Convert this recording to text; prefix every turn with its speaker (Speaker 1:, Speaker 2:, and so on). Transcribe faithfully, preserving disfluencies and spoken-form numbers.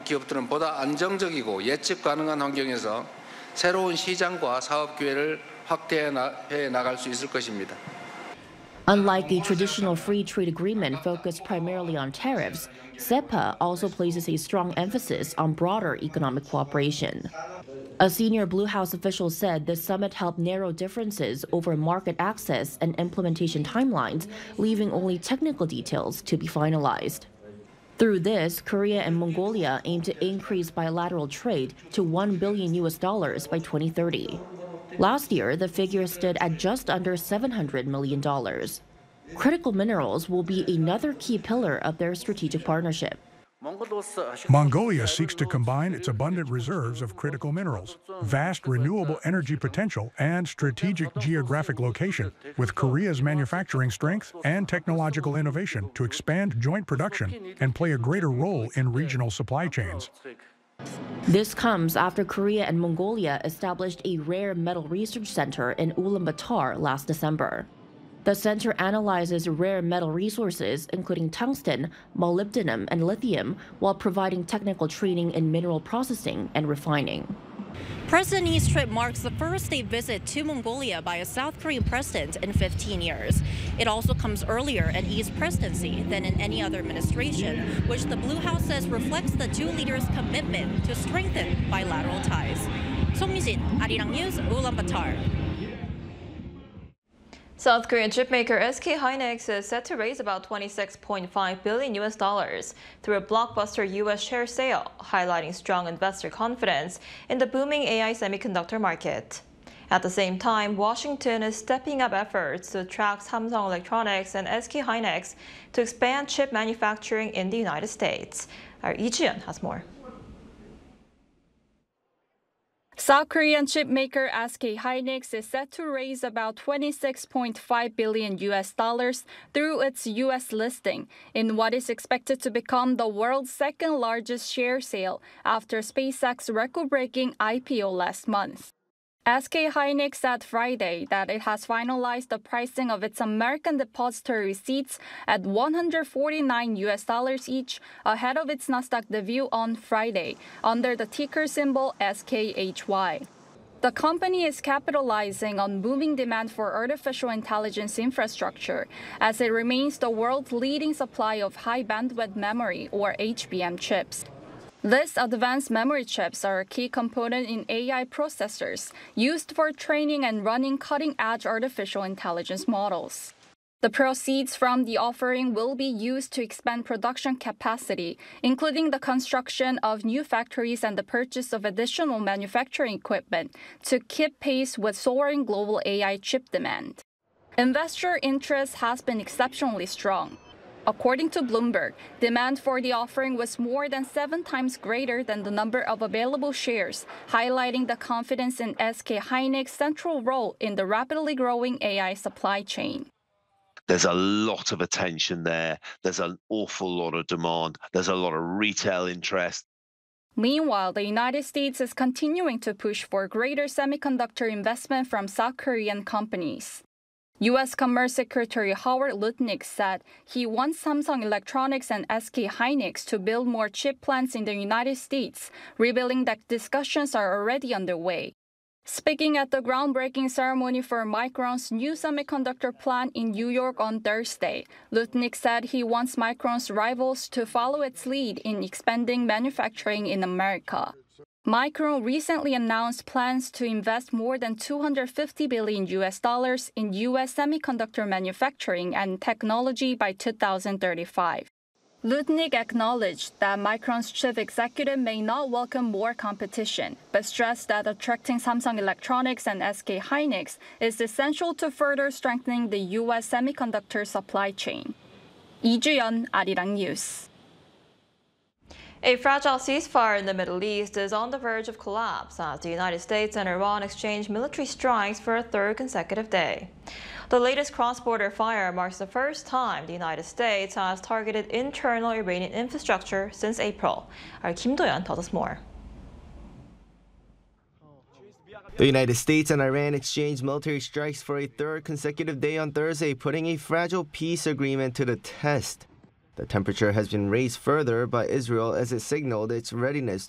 Speaker 1: 기업들은 보다 안정적이고 예측 가능한 환경에서 새로운 시장과 사업 기회를 확대해 나갈 수 있을 것입니다.
Speaker 2: Unlike a traditional free trade agreement focused primarily on tariffs, SEPA also places a strong emphasis on broader economic cooperation. A senior Blue House official said the summit helped narrow differences over market access and implementation timelines, leaving only technical details to be finalized. Through this, Korea and Mongolia aim to increase bilateral trade to one billion U S dollars by twenty thirty. Last year, the figure stood at just under seven hundred million dollars. Critical minerals will be another key pillar of their strategic partnership.
Speaker 3: Mongolia seeks to combine its abundant reserves of critical minerals, vast renewable energy potential, and strategic geographic location with Korea's manufacturing strength and technological innovation to expand joint production and play a greater role in regional supply chains.
Speaker 2: This comes after Korea and Mongolia established a rare metal research center in Ulaanbaatar last December. The center analyzes rare metal resources, including tungsten, molybdenum, and lithium, while providing technical training in mineral processing and refining.
Speaker 4: President Lee's trip marks the first state visit to Mongolia by a South Korean president in fifteen years. It also comes earlier in Lee's presidency than in any other administration, which the Blue House says reflects the two leaders' commitment to strengthen bilateral ties. Song Mi-jin, Arirang News, Ulaanbaatar.
Speaker 5: South Korean chipmaker S K Hynix is set to raise about twenty-six point five billion U S dollars through a blockbuster U S share sale, highlighting strong investor confidence in the booming A I semiconductor market. At the same time, Washington is stepping up efforts to attract Samsung Electronics and S K Hynix to expand chip manufacturing in the United States. Our Lee Ji-yeon has more.
Speaker 6: South Korean chipmaker S K Hynix is set to raise about twenty-six point five billion U S dollars through its U S listing in what is expected to become the world's second largest share sale after SpaceX's record-breaking I P O last month. S K Hynix said Friday that it has finalized the pricing of its American depository receipts at one hundred forty-nine U S dollars each ahead of its Nasdaq debut on Friday under the ticker symbol S K H Y. The company is capitalizing on booming demand for artificial intelligence infrastructure as it remains the world's leading supply of high bandwidth memory or H B M chips. These advanced memory chips are a key component in A I processors used for training and running cutting-edge artificial intelligence models. The proceeds from the offering will be used to expand production capacity, including the construction of new factories and the purchase of additional manufacturing equipment to keep pace with soaring global A I chip demand. Investor interest has been exceptionally strong. According to Bloomberg, demand for the offering was more than seven times greater than the number of available shares, highlighting the confidence in S K Hynix's central role in the rapidly growing A I supply chain.
Speaker 7: There's a lot of attention there. There's an awful lot of demand. There's a lot of retail interest.
Speaker 6: Meanwhile, the United States is continuing to push for greater semiconductor investment from South Korean companies. U S Commerce Secretary Howard Lutnick said he wants Samsung Electronics and S K Hynix to build more chip plants in the United States, revealing that discussions are already underway. Speaking at the groundbreaking ceremony for Micron's new semiconductor plant in New York on Thursday, Lutnick said he wants Micron's rivals to follow its lead in expanding manufacturing in America. Micron recently announced plans to invest more than two hundred fifty billion U S dollars in U S semiconductor manufacturing and technology by two thousand thirty-five. Lutnick acknowledged that Micron's chief executive may not welcome more competition, but stressed that attracting Samsung Electronics and S K Hynix is essential to further strengthening the U S semiconductor supply chain. Lee Ji-yeon, Arirang News.
Speaker 5: A fragile ceasefire in the Middle East is on the verge of collapse as the United States and Iran exchange military strikes for a third consecutive day. The latest cross-border fire marks the first time the United States has targeted internal Iranian infrastructure since April. Our Kim Do-yeon tells us more.
Speaker 8: The United States and Iran exchanged military strikes for a third consecutive day on Thursday, putting a fragile peace agreement to the test. The temperature has been raised further by Israel as it signaled its readiness